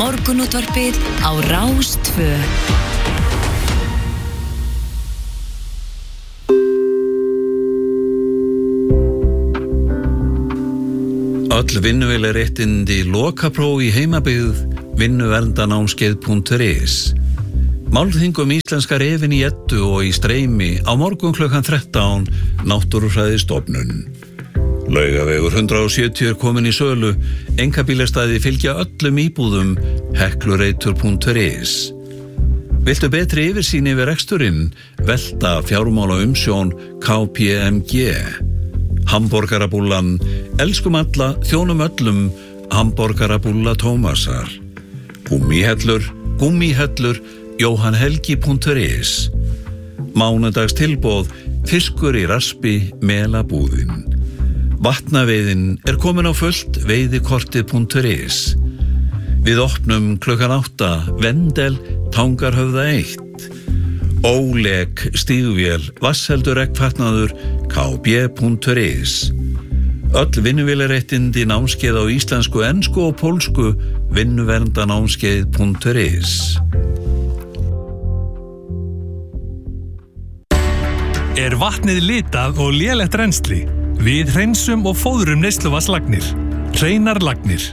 Morgunútvarpið á Rás 2. Öll vinnuvélaréttindi lokapróf í heimabyggð vinnuverndanámskeið.is. Málþing íslenska refinn í Eddu og í Streymi á morgun klukkan 13, Náttúrufræðistofnun. Laugavegur 170 komin í sölu, einkabílastæði fylgja öllum íbúðum, heklureitur.is. Viltu betri yfirsýn yfir reksturinn? Velta fjármála umsjón KPMG. Hamborgarabúllan, elskum alla, þjónum öllum, Hamborgarabúlla Tómasar. Gummihellur, johanhelgi.is. Mánudags tilboð, fiskur í raspi, melabúðin. Vatnaveiðin komin á fullt, veiðikortið.is. Við opnum klukkan 8, Vendel, Tangarhöfða 1. Óleg, stígvél, vassheldur eggfatnaður, kb.is. Öll vinnuvélaréttindi námskeið á íslensku, ensku og pólsku, vinnuverndanámskeið.is. Vatnið litað og lélegt rennsli? Við hreinsum og fóðrum neysluvatnslagnir. Hreinar lagnir.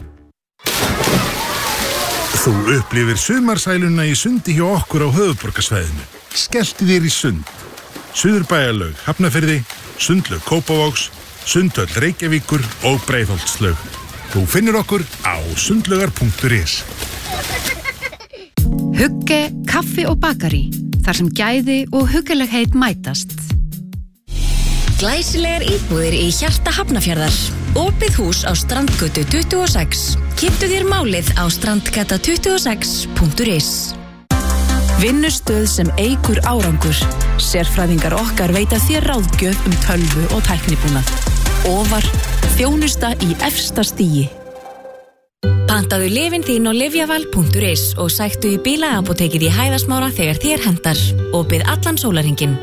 Þú upplifir sumarsæluna í sundi hjá okkur á höfuðborgarsvæðinu. Skelltu þér í sund. Suðurbæjarlaug Hafnarfirði, Sundlaug Kópavogs, Sundhöll Reykjavíkur og Breiðholtslaug. Þú finnur okkur á sundlaugar.is. Hugge, kaffi og bakari. Þar sem gæði og huggulegheit mætast. Glæsilegar íbúðir í hjarta Hafnarfjarðar. Opið hús á Strandgötu 26. Kynntu þér málið á strandgata26.is. Vinnustöð sem eykur árangur. Sérfræðingar okkar veita þér ráðgjöf tölvu og tæknibúnað. Ofar, þjónusta í efsta stigi. Pantaðu lyfin þín á lyfjaval.is og sæktu í bílaapótekið í Hæðasmára þegar þér hentar. Opið allan sólarhringinn.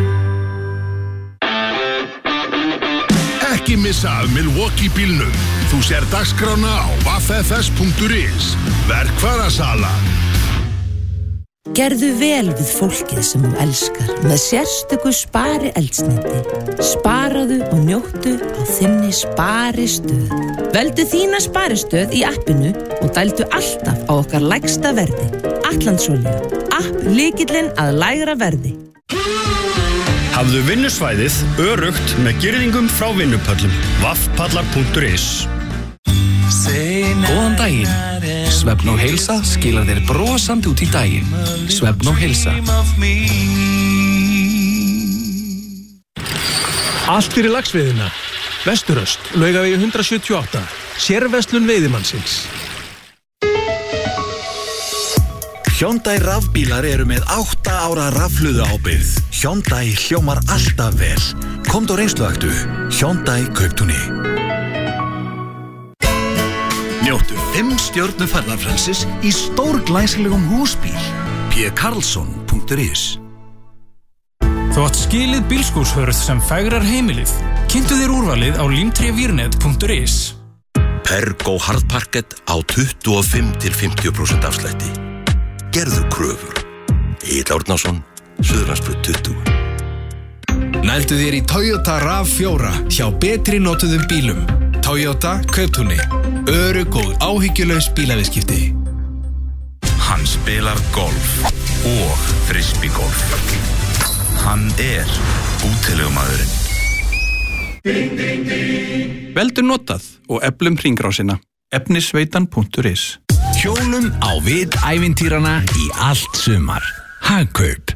Ekki missa af Milwaukee bílnum. Þú sér dagskrána á www.ffs.is. Verkfærasala. Gerðu vel við fólkið sem þú elskar með sérstöku spari eldsneyti. Sparaðu og njóttu á þinni sparistöð. Veldu þína sparistöð í appinu og dældu alltaf á okkar lægsta verði. Atlandsolía. App lykillinn að lægra verði. Hafðu vinnusvæðið öruggt með girðingum frá vinnupöllum. vaffpallar.is. Góðan daginn. Svefn og heilsa skilar þér brosandi út í daginn. Svefn og heilsa. Allt fyrir laxveiðina. Vesturöst, Laugavegi 178. Sérverslun veiðimannsins. Hyundai rafbílar eru með 8 ára rafluðu ábyrgð. Hyundai hljómar alltaf vel. Komdu á reynsluaktu. Hyundai Kauptúni. Njóttu 5 stjörnu ferðarfrelsis í stórglæsilegum húsbíl. pkarlsson.is. Þú átt skilið bílskúrshörð sem fegrar heimilið. Kynntu þér úrvalið á limtrévirnet.is. Pergo hardparkett á 25-50% afslætti. Gerðu kröfur. Egill Árnason, Suðurlandsbraut 20. Nældu þér í Toyota RAV4 hjá betri notuðum bílum. Toyota Kauptúni. Örugg og áhyggjulaus bílaviðskipti. Hann spilar golf og frisbeegolf. Hann útilegumaðurinn. Veldu notað og eflum hringrásina. efnisveitan.is. Hjólum á við ævintýrana í allt sumar. Hagkaup.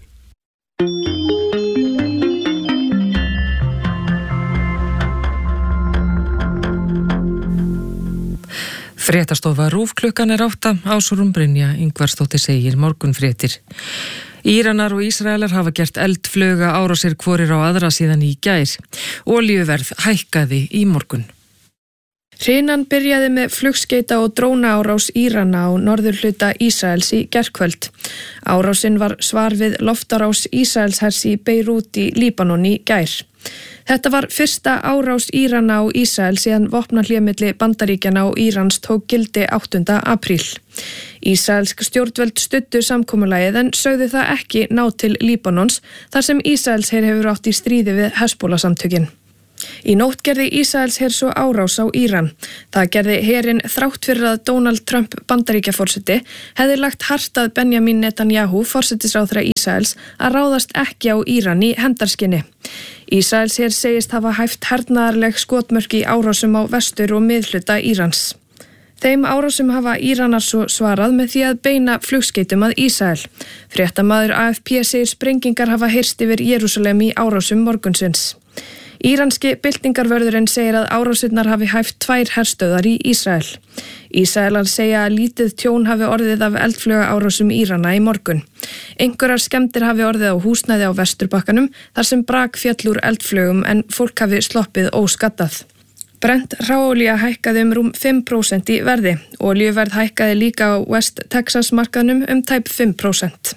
Fréttastofa RÚV klukkan 8, Ásrún Brynja Ingvarsdóttir segir morgunfréttir. Íranar og Ísraelar hafa gert eldflauga árásir hvorir á aðra síðan í gær. Olíuverð hækkaði í morgun. Hrinan byrjaði með flugskeita og drónaárás Írana á norðurhluta Ísraels í gærkvöld. Árásin var svar við loftarás Ísraelshers í Beirút í Líbanon í gær. Þetta var fyrsta árás Írana á Ísrael síðan vopnahlé milli Bandaríkjanna og Írans tók gildi 8. apríl. Ísraelsk stjórnvöld studdu samkomulagið en sögðu það ekki ná til Líbanons þar sem Ísraelsher hefur átt í stríði við Hezbollah-samtökin. Í nótt gerði Ísraelsher svo árás á Íran. Það gerði herinn þrátt fyrir að Donald Trump Bandaríkjaforseti hefði lagt hart að Benjamin Netanyahu, forsetisráðherra Ísraels, að ráðast ekki á Íran í hendarskinni. Ísraelsher segist hafa hæft hernaðarleg skotmörk í árásum á vestur og miðhluta Írans. Þeim árásum hafa Íranar svo svarað með því að beina flugskeytum að Ísrael. Fréttamaður AFP segir sprengingar hafa heyrst yfir Jerúsalem í árásum morgunsins. Íranski byltingarvörðurinn segir að árásurnar hafi hæft 2 herstöðvar í Ísrael. Ísraelar segja að lítið tjón hafi orðið af eldflauga árásum Írana í morgun. Einhverjar skemmdir hafi orðið á húsnæði á Vesturbakkanum þar sem brak féll úr eldflaugum en fólk hafi sloppið óskaddað. Brent hráolía hækkaði rúm 5% í verði. Olíuverð hækkaði líka á West Texas markaðnum tæp 5%.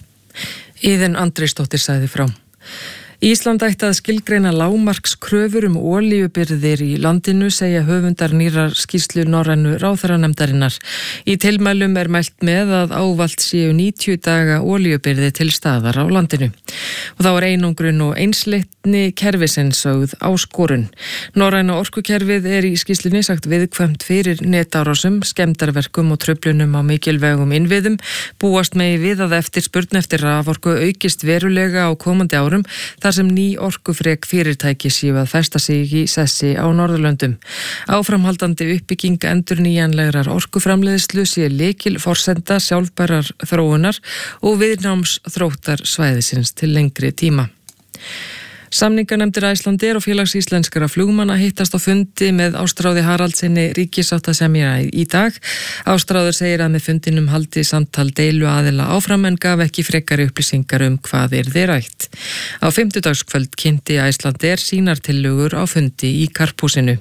Iðunn Andrésdóttir sagði frá. Ísland ætti að skilgreina lágmarkskröfur olíubirgðir í landinu, segja höfundar nýrar skýrslu norrænu ráðherranefndarinnar. Í tilmælum mælt með að ávallt séu 90 daga olíubirgði til staðar á landinu. Og þá einangrun og einsleitni kerfisins sögð áskorun. Norræna orkukerfið í skýrslunni sagt viðkvæmt fyrir netárásum, skemmdarverkum og truflunum á mikilvægum innviðum. Búast megi við að eftirspurn eftir raforku aukist verulega á komandi árum, þar sem ný orkufrek fyrirtæki séu að festa sig í sessi á Norðurlöndum. Áframhaldandi uppbygging endurnýjanlegrar orkuframleiðslu sé lykil forsenda sjálfbærar þróunar og viðnámsþróttar svæðisins til lengri tíma. Samninganefndir Icelandair og félags íslenskara flugmanna hittast á fundi með Ástráði Haraldsinni ríkissáttasemjara í dag. Ástráður segir að með fundinum haldi samtal deilu aðila áfram en gaf ekki frekari upplýsingar hvað yrði rætt. Á fimmtudagskvöld kynnti Icelandair sínar tillögur á fundi í Karphúsinu.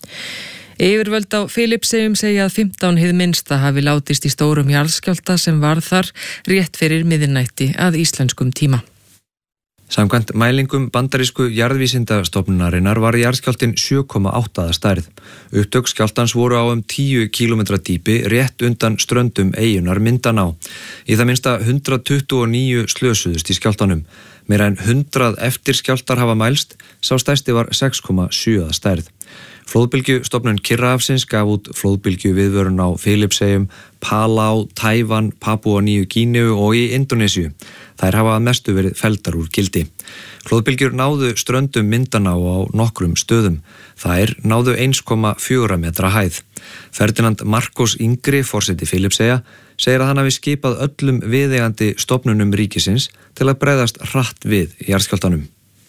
Yfirvöld á Filippseyjum segja að 15 hið minnsta hafi látist í stórum jarðskjálfta sem varð þar rétt fyrir miðnætti að íslenskum tíma. Samkvæmt mælingum bandarísku jarðvísindastofnunarinnar var jarðskjálftinn 7,8 að stærð. Upptök skjálftans voru á 10 km dýpi rétt undan ströndum eyjunnar Mindanao. Í það minnsta 129 slösuðust í skjálftanum. Meira en 100 eftirskjálftar hafa mælst, sá stærsti var 6,7 að stærð. Flóðbylgjustofnun Kyrrahafsins gaf út flóðbylgju viðvörun á Filippseyjum, Palau, Tævan, Papúa Nýju Gíneu og í Indónesíu. Þær hafa að mestu verið felldar úr gildi. Flóðbylgjur náðu ströndum Mindanao á nokkrum stöðum. Þær náðu 1,4 metra hæð. Ferdinand Marcos Yngri, forseti Filippseyja, segir að hann hafi skipað öllum viðeigandi stofnunum ríkisins til að bregðast hratt við jarðskjálftanum.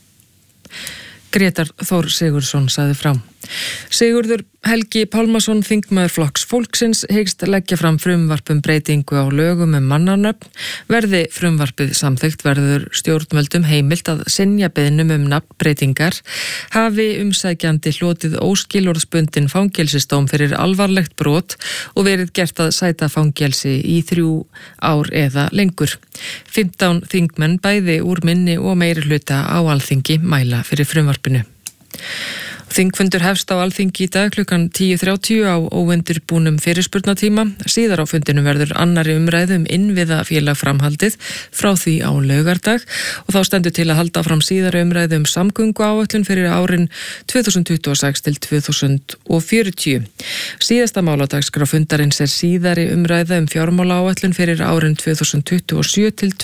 Grétar Þór Sigurðsson sagði frá. Sigurður Helgi Pálmason, þingmaður Flokks fólksins, hyggst leggja fram frumvarp breytingu á lögum mannanöfn. Verði frumvarpið samþykkt verður stjórnvöldum heimilt að synja beiðnum nafnbreytingar. Hafi umsækjandi hlotið óskilorðsbundin fangelsisdóm fyrir alvarlegt brot og verið gert að sæta fangelsi í 3 ár eða lengur. 15 þingmenn bæði úr minni og meiri hluta á Alþingi mæla fyrir frumvarpinu. Þingfundur hefst á Alþingi í dag klukkan 10:30 á óundirbúnum fyrirspurnatíma. Síðar á fundinum verður annarri umræðu innviðafélag framhaldið frá því á laugardag og þá stendur til að halda fram síðari umræðu samgönguáætlun fyrir árin 2026 til 2040. Síðasta mál á dagskrá fundarins síðari umræðu fjármálaáætlun fyrir árin 2027 til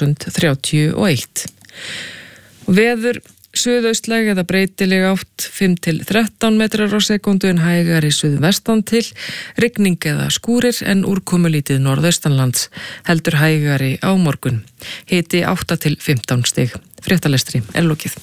2031. Veður suðaustlæg eða breytileg átt 5 til 13 metrar á sekundu en hægari suðvestan til, rigning eða skúrir en úrkomulítið norðaustanlands, heldur hægari á morgun. Hiti 8 til 15 stig. Fréttalestri lokið.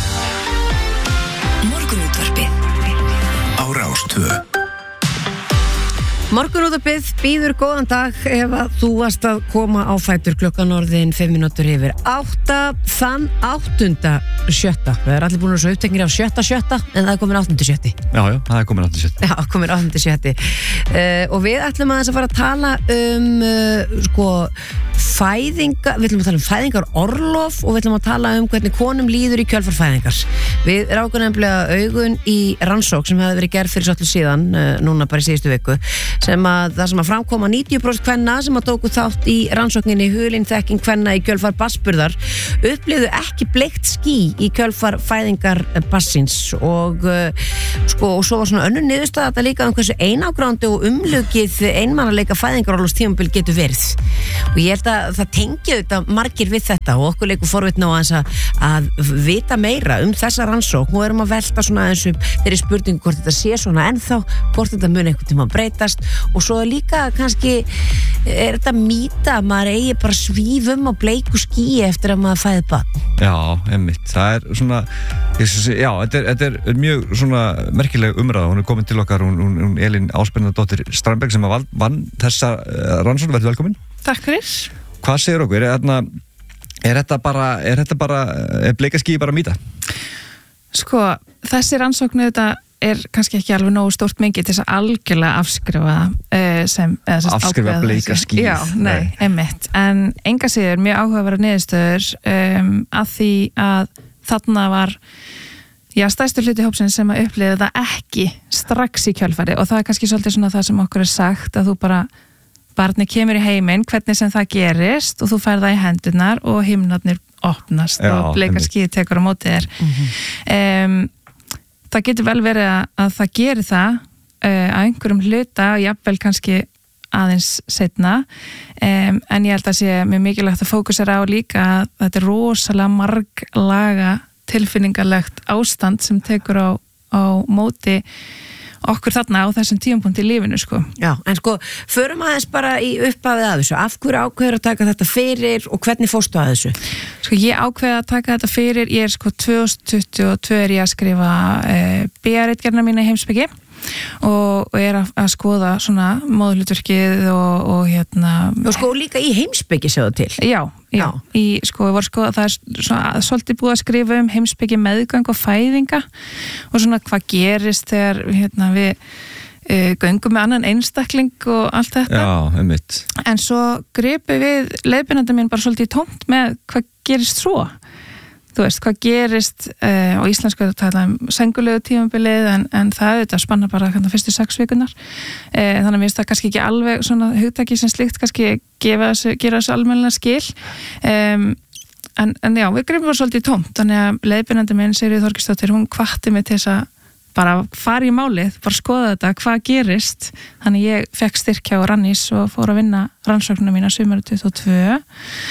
Morgunútvarpið á Rás 2. Morgunútvarpið býður góðan dag ef að þú varst að koma á fætur klukkan orðin 5 mínútur yfir 8 þann 8.7. Við erum allir búin að svo uppteknir af 7.7. en það er komin 8.7. Já, það er komin 8.7. Já, komin 8.7. Og við ætlum að þess að fara að tala við ætlum að tala um fæðingarorlof og við ætlum að tala um hvernig konum líður í kjölfar fæðingar. Við rákum nefnilega augun í rannsókn sem hefði verið gerð fyrir svolítið síðan, núna bara í síðustu viku, það sem að framkoma 90% kvenna sem að tóku þátt í rannsókninni hulinþekking kvenna í kjölfar barnsburðar upplifðu ekki bleikt ský í kjölfar fæðingar barnsins og svo var svona önnur niðurstaða þetta líka hversu einágrandi og umlugið einmannaleika fæðingarorlofstímabil getur verið og ég held að það tengi þetta margir við þetta og okkur leikur forvitna á að vita meira þessa rannsókn og erum að velta svona eins þeirri spurningu hvort þetta sé svona ennþá, hvort þetta mun einhvern tíma breytast og svo líka kannski þetta mýta að maður eigi bara svífum á bleiku skýi eftir að maður fæði barn. Já, einmitt, það svona já, þetta mjög svona merkileg umræða, hún komin til okkar hún Elín Ásbjörnadóttir Strandberg sem vann þessa rannsókn, verður velkomin. Takk fyrir. Hvað segir okkur? Er þetta bara bleika skýi bara mýta? Sko, þessi rannsókn þetta kannski ekki alveg nógu stórt mengi til þess að algjörlega afskrifa afskrifa bleika skýi. Já, nei, einmitt. En enga síður mjög áhugaverðar niðurstöður að því að þarna var stærstu hluti hópsins sem að upplifa það ekki strax í kjölfari og það kannski svolítið svona það sem okkur sagt að þú bara barni kemur í heiminn, hvernig sem það gerist og þú fær það í hendurnar og himnarnir opnast og bleika skýi tekur á móti þér. Það getur vel verið að það gerir það að einhverjum hluta og jafnvel kannski aðeins seinna en ég held að sé mjög mikilvægt að fókusera á líka að þetta rosalega marglaga tilfinningarlegt ástand sem tekur á móti okkur þarna á þessum tímapunkti í lífinu sko. Já, en sko, förum aðeins bara í upphafið að þessu. Af hverju ákveður að taka þetta fyrir og hvernig fórstu að þessu? Sko, ég ákveði að taka þetta fyrir, ég sko 2022 ég að skrifa BA-ritgerðina mína í heimspeki og að skoða svona móðurhlutverkið og og sko líka í heimspeki séu til. Já. Sko ég var skoða það svolítið búið að skrifa heimspeki meðgang og fæðinga og svona hvað gerist þegar við göngum með annan einstakling og allt þetta. Já, einmitt. En svo gripu við leiðbeinandi mín bara svolítið tómt með hvað gerist svo. Þú veist, hvað gerist á íslensku að tala sengulegu tímabilið en það auðvitað spanna bara fyrstu 6 vikunar þannig að mér finnst það kannski ekki alveg svona hugtaki sem slíkt kannski gera þessu almennilega skil en já, við grifum bara svolítið tómt þannig að leiðbeinandi minn Sigríður Þorgeirsdóttir hún hvatti mig til þess að bara fara í málið, bara skoða þetta hvað gerist, þannig ég fekk styrkja á Rannís og fór að vinna rannsóknina mína sumarið 2022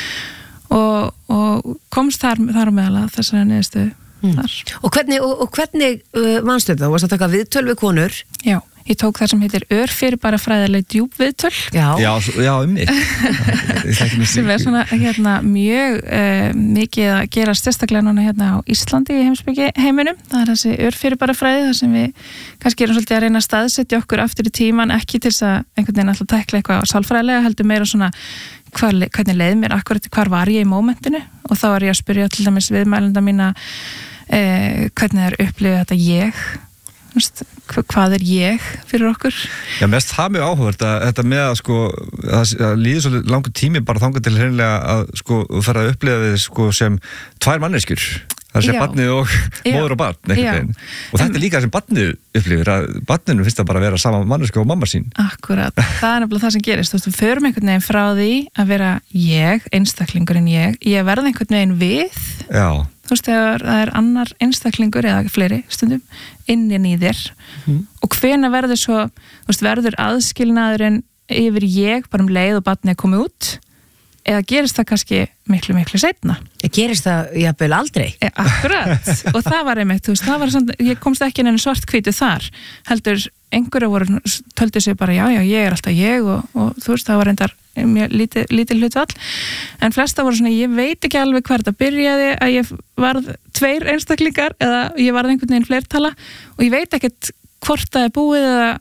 og komst þar meðal að þessari niðurstöðu þar. Og hvernig manstu þetta? Þú varst að taka viðtöl við konur? Já, ég tók það sem heitir örfyrirbærafræðileg djúpviðtöl. Já, mig. Sem svona mjög mikið að gera sérstaklega núna á Íslandi í heimspeki heiminum. Það þessi örfyrirbærafræði þar sem við kannski erum svolítið að reyna að staðsetja okkur aftur í tíman, ekki til þess að einhvern veginn alltaf tækla eitthvað sálfræðilega, heldur meira svona hvernig leið mér akkurat, hvar var ég í mómentinu og þá var ég að spyrja til dæmis viðmælenda mína hvernig það upplifið þetta ég hvað ég fyrir okkur. Já, mest það mjög áhugavert að þetta með að sko að líði svo langur tími bara þangað til hreinlega að sko fara að upplifa við sem 2 manneskjur það sé barnið og móður og barn og þetta líka sem barnið upplifir að barninu finnst það bara að vera sama manneska og mamma sín. Akkurat, það nefnilega það sem gerist við förum einhvern veginn frá því að vera einstaklingurinn ég verð einhvern veginn við þegar það er annar einstaklingur eða fleiri stundum innin í þér og hvenær verður svo verður aðskilnaðurinn yfir ég bara leið og barnið komið út eða gerist það kannski miklu seinna. Gerist það jafnvel aldrei? Akkurat, og það var einmitt, ég komst ekki inn svartkvítu þar, heldur einhverju töldu sig bara já, ég er alltaf ég og það var reyndar mjög lítil hlutvall, en flesta voru svona, ég veit ekki alveg hver þetta byrjaði að ég varð 2 einstaklingar eða ég varð einhvern veginn fleirtala og ég veit ekkert hvort það er búið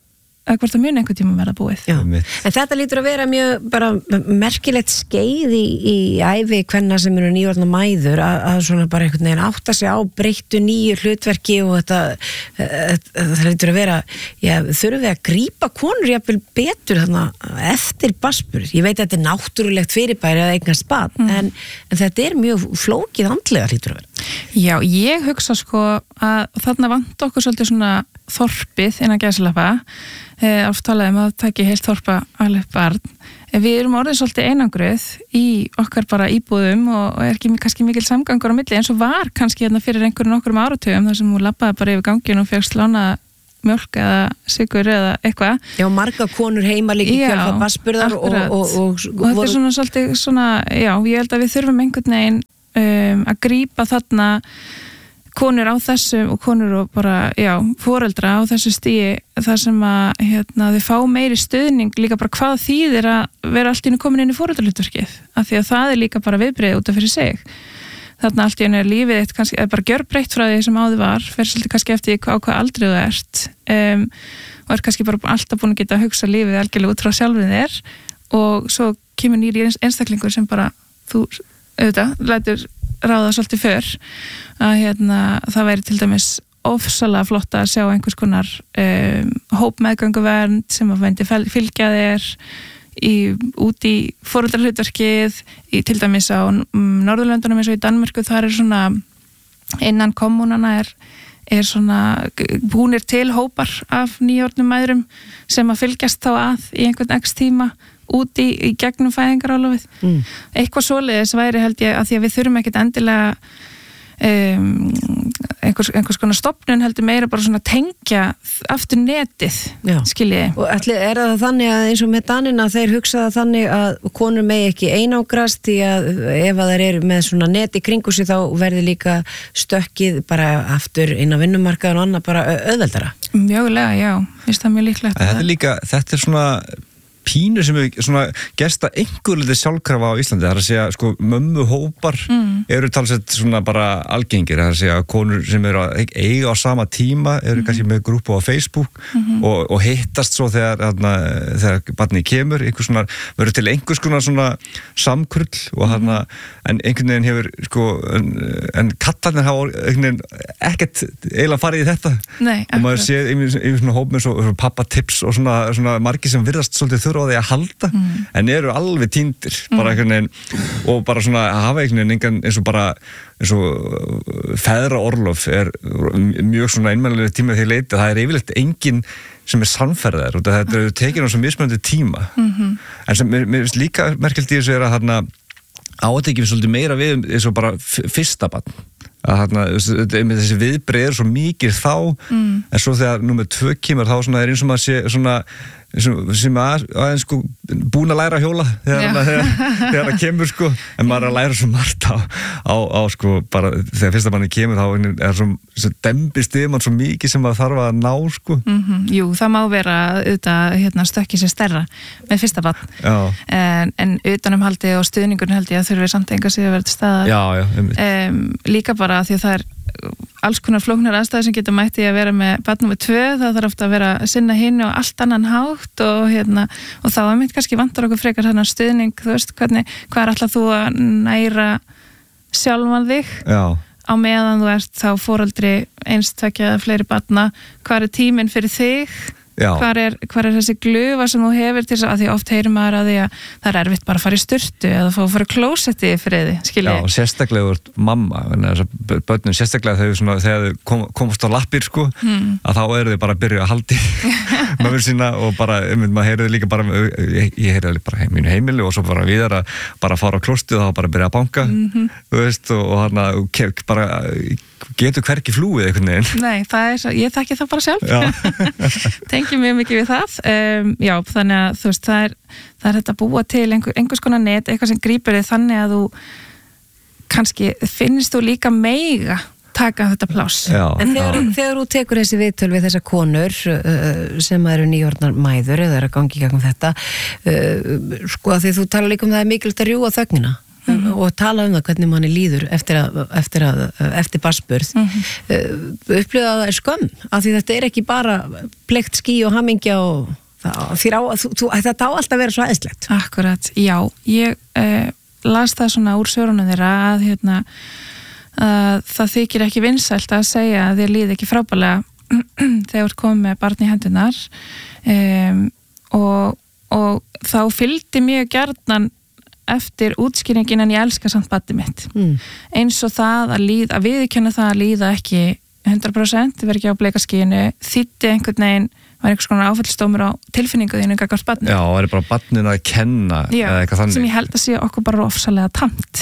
hvort það muni einhvern tíma verða búið. Já. En þetta lítur að vera mjög bara merkilegt skeið í ævi kvenna sem eru nýorðna mæður að svona bara einhvern veginn átta sig á breyttu nýju hlutverki og þetta lítur að vera, þurfum við að grípa konur jafnvel betur þarna eftir barnsburð. Ég veit að þetta náttúrulegt fyrirbæri að eignast barn, en þetta mjög flókið andlega lítur að vera. Já, ég hugsa sko að þarna vant okkur svolítið svona þorpið innan gæsalappa, oft talaðum að það ekki heilt þorpa alveg barn. Við erum orðið svolítið einangruð í okkar bara íbúðum og ekki kannski mikil samgangur á milli, eins og var kannski hérna fyrir nokkrum áratugum þar sem hún labbaði bara yfir gangin og fékkst lána mjölk eða sykur eða eitthvað. Já, marga konur heima líka í kjölfar barnsburðar og þetta er svona svolítið svona, já, ég held að við þurfum einhvern veginn að grípa þarna konur á þessu og konur og bara, já, foreldra á þessu stigi þar sem að þau fá meiri stuðning líka bara hvað þýðir að vera allt í einu komin inn í foreldrahlutverkið, af því að það er líka bara viðbrigð út af fyrir sig. Þarna allt í einu lífið eitt kannski bara gjörbreytt frá því sem áður var, fer svolítið kannski eftir á hvað aldrei þú ert og kannski bara alltaf búin að geta að hugsa lífið algjörlega út frá sjálfið þér og svo kemur nýri einstaklingur sem bara þú auðvitað lætur ráða svolítið fyrr að það væri til dæmis ofsalega flott að sjá einhvers konar hópmeðgönguvernd sem að vendi fylgja þér út í foreldrahlutverkið til dæmis á Norðurlöndunum eins og í Danmörku, þar svona innan kommunana er svona búnir til hópar af nýorðnum mæðrum sem að fylgjast þá að í einhvern x tíma út í gegnum fæðingarorlofið. Eitthvað svoleiðis væri held ég að því að við þurfum ekkert endilega einhvers konar stofnun heldur meira bara svona tengja aftur netið, skiljiði. Og er það þannig að eins og með Danina þeir hugsaða þannig að konur megi ekki einangrast því að ef að þeir eru með svona net í kringu sig þá verði líka stökkið bara aftur inn á vinnumarkaðan og annað bara auðveldara? Mjögulega, já. Finnst það mjög líklegt. Þetta er svona pínu sem við svona gesta einhver litið sjálfkrafa á Íslandi, það er að segja sko mömmuhópar eru talsett svona bara algengir, það er að segja konur sem eru að eiga á sama tíma eru kannski með grúpu á Facebook og hittast svo þegar barnið kemur, verður til einhvers konar svona samkrull og en einhvern veginn hefur sko, en kallarnir hafa einhvern veginn ekkert eiginlega farið í þetta. Nei, og maður séð yfir svona hóp með svo pappatips og svona margir sem virðast svolítið þurfa á því að halda en eru alveg týndir bara einhvern veginn og bara svona hafa einhvern veginn eins og feðraorlof er mjög svona einmannlega tíma þegar leiti, það er yfirleitt enginn sem er sannferðar og þetta er tekið á svo mismunandi tíma en sem mér finnst líka merkilegt í þessu er að átekið við svolítið meira við eins og bara fyrsta barn að þessi viðbrigð er svo mikið þá en svo þegar númer 2 kemur þá svona er eins og maður sé svona sem aðeins sko búin að læra að hjóla þegar það kemur sko en maður er að læra svo margt á sko bara þegar fyrsta manni kemur þá er svo dembist yfir mann svo mikið sem maður þarf að ná sko. Jú, það má vera auðvitað stökkið sér stærra með fyrsta barn en utanumhaldi og stuðningur held ég að þurfi samt enga sig að vera til staðar líka bara því að það er alls konar flóknar aðstæður sem getur mætti að vera með barn númer 2, það þarf ofta að vera að sinna hinn og allt annan hátt og þá er mitt kannski vantar okkur frekar þennan stuðning, þú veist, hvað er alltaf þú að næra sjálfan þig á meðan þú ert þá foreldri eins, tveggja eða fleiri barna, hvað er tíminn fyrir þig? Hvar er þessi glufa sem þú hefur til þess að því oft heyrir maður að því að það er erfitt bara að fara í sturtu eða að fara í klósetti fyrir því, skilji. Já, og sérstaklega þú ert mamma, börnum sérstaklega þegar þau komast á lappir sko, að þá eru þau bara að byrja að haldi mömur sína og bara, maður heyrði líka bara, ég heyrði bara mínu heimili og svo bara við að bara fara á klósti og þá bara byrja að banka, þú veist, og bara getur hvergi flúið einhvern veginn. Nei, ég þekki það bara sjálf tengi mjög mikið við það já, þannig að þú veist, það er þetta að búa til einhvers konar net, eitthvað sem grípur þig þannig að þú kannski finnst þú líka meiga taka þetta pláss. En þegar þú tekur þessi viðtöl við þessar konur sem eru nýorðnar mæður eða eru að gangi í gegnum þetta sko að því þú tala líka það er mikilvægt að rjúga þögnina og tala það hvernig manni líður eftir barnsburð upplifa það skömm af því þetta ekki bara bleikt ský og hamingja og þetta á alltaf að vera svo æðislegt. Akkurat, já, ég las það svona úr svörunum þeirra að það þykir ekki vinsælt að segja að þér líði ekki frábærlega þegar þú komið með barn í hendunar og þá fylgdi mjög gjarnan eftir útskýringin en ég elska samt barnið mitt eins og það að viðurkenna það að líða ekki 100% verið ekki á bleikaskíinu þýddi einhvern veginn var einhvers konar áfællstómur á tilfinningu þínu gagnvart barninu. Já, það bara barninu að kenna eða eitthvað þannig. Sem ég held að sé okkur bara ofsalega tamt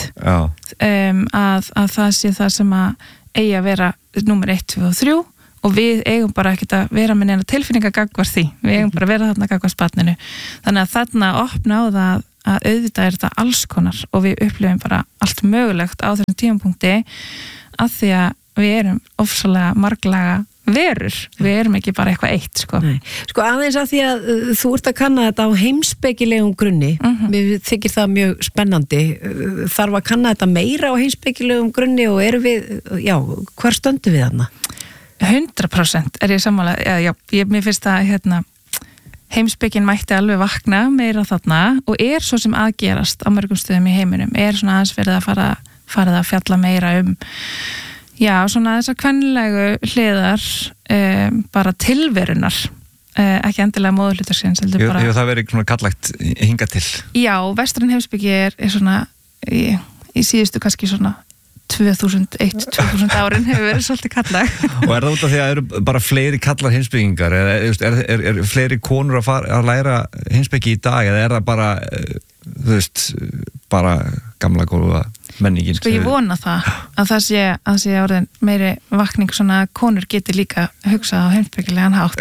að það sé það sem að eigi að vera númer 1, 2 og 3 og við eigum bara ekkert að vera með neina tilfinninga gagnvart því. Við eigum bara að vera þarna gagnvart barninu. Þannig að þarna opna á það að auðvitað er þetta alls konar og við upplifum bara allt mögulegt á þessum tímapunkti að því að við erum ofsalega marglaga verur, við erum ekki bara eitthvað eitt sko. Sko aðeins að því að þú ert að kanna þetta á heimspekilegum grunni mér þykir það mjög spennandi þarf að kanna þetta meira á heimspekilegum grunni og erum við, já, hvar stöndum við þarna? 100% er ég sammála, mér finnst að heimspekin mætti alveg vakna meira þarna og svo sem aðgerast á mörgum stöðum í heiminum, svona aðeins verið að fara að fjalla meira já, svona þessar kvenlegu hliðar bara tilverunar ekki endilega móðurhlutarsins Hefur það verið svona kallægt hingað til? Já, vestræn heimspeki er svona í síðustu kannski svona 2001-2000 árin hefur verið svolítið kallag Og það út af því að eru bara fleiri kallar heimspekingar eða er fleiri konur að læra heimspeki í dag eða það bara þú veist, bara gamla góða menningin? Sko ég vona það að það sé orðin meiri vakning svona að konur geti líka hugsað á heimspekilegan hátt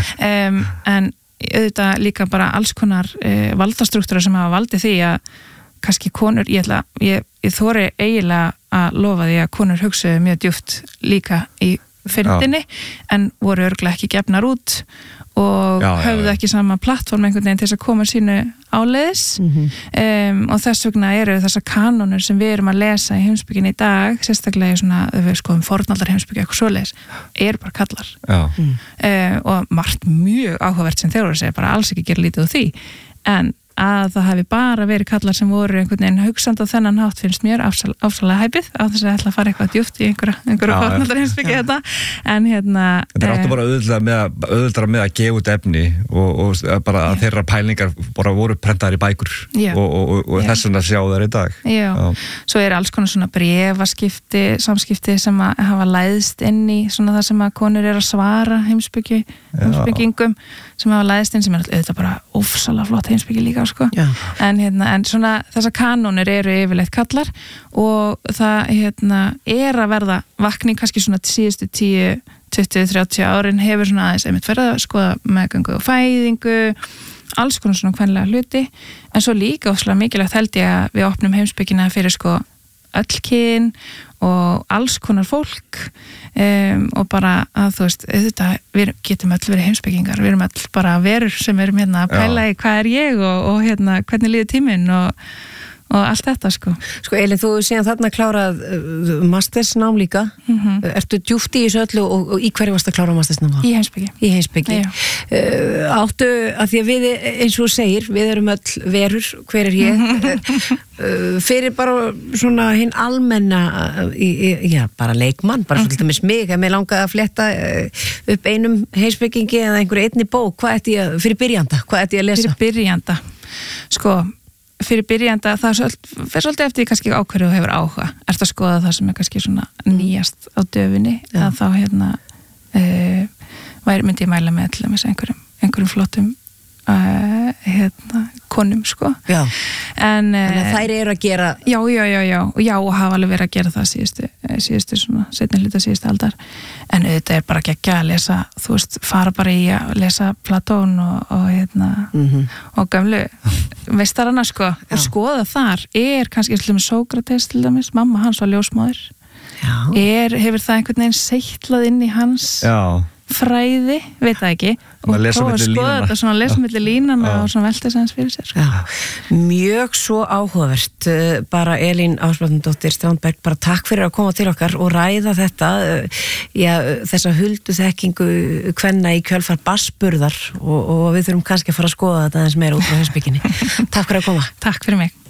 en auðvitað líka bara alls konar valdastruktúra sem hafa valdið því að kannski konur, ég þori eiginlega að lofa því að konur hugsaðu mjög djúpt líka í fyndinni en voru örugglega ekki gefnar út og höfðu ekki sama plattform einhvern veginn til þess að koma sínu áleiðis og þess vegna eru þessar kanónur sem við erum að lesa í heimspekinni í dag, sérstaklega í svona, við skoðum fornaldar heimspeki eitthvað svoleiðis, eru bara kallar og margt mjög áhugavert sem þeir voru að segja, bara alls ekki gera lítið úr því, en að það hefði bara verið kallar sem voru einhvern veginn hugsand á þennan hátt finnst mér afsalega hæpið á þess að ætla að fara eitthvað djúpt í einhverju fornaldar heimspeki þetta en þetta er áttu bara auðvitað með að gefa út efni og bara að þeirra pælingar bara voru prentaðar í bækur og þess vegna sjá þær í dag Svo er alls konar svona samskipti sem að hafa læðst inn í svona það sem að konur er að svara heimspekingum sem hafa læðst inn sem er auðvitað bara ofsalega flott heimspeki líka sko. En svona þessar kanónir eru yfirleitt kallar og það er að verða vakning kannski svona síðustu 10, 20, 30 árin hefur svona aðeins einmitt verið að skoða meðgöngu og fæðingu alls konar svona kvenlega hluti en svo líka ofslega mikilvægt held ég að við opnum heimspekina fyrir sko öll kyn og alls konar fólk og bara að þú veist auðvitað, við getum öll verið heimspekingar við erum öll bara verur sem erum að pæla í hvað er ég og hvernig líður tíminn og allt þetta sko. Sko Elín, þú síðan þarna klárað mastersnám líka ertu djúpt í þessu öllu og í hverju varst að klára mastersnám? Í heimspeki Áttu, að því að við eins og þú segir, við erum öll verur, hver er ég fyrir bara svona hinn almenna bara leikmann, bara svolítið með smig að mér langaði að fletta upp einum heimspekingi eða einhverju einni bók, hvað ætti ég fyrir byrjanda, hvað ætti ég að lesa? Fyrir byrjanda, sko fyrir byrjanda, það fer svolítið eftir kannski ákveður og hefur áhuga ert að skoða það sem er kannski svona nýjast á döfinni, að þá myndi ég mæla með til dæmis einhverjum flottum konum sko en þær eru að gera já og hafa alveg verið að gera það síðustu svona seinni hluta síðustu aldar en auðvitað er bara ekki að lesa þú veist, fara bara í að lesa Platón og gamlu meistarana sko og skoða þar er kannski Sókrates til dæmis, mamma hans var ljósmóðir hefur það einhvern veginn seitlað inn í hans fræði, veit það ekki, og prófa að skoða þetta svona, lesa milli línana og svona velta þess aðeins fyrir sér. Já, mjög svo áhugavert, bara Elín Ásbjörnsdóttir Strandberg, bara takk fyrir að koma til okkar og ræða þetta, þessa hulduþekkingu kvenna í kjölfar barnsburðar og við þurfum kannski að fara að skoða þetta aðeins meira út frá heimspekinni. Takk fyrir að koma. Takk fyrir mig.